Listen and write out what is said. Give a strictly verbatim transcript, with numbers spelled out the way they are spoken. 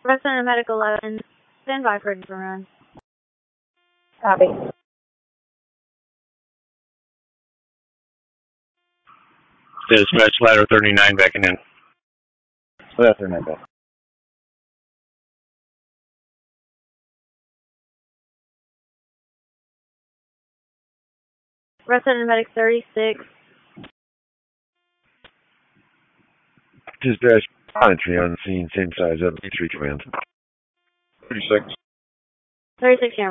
Resident Medic eleven, stand by for the run. Copy. Dispatch ladder thirty-nine backing in. Ladder thirty-nine back. Resident Medic thirty-six. Dispatch entry on scene, same size as B three command. thirty-six. thirty-six,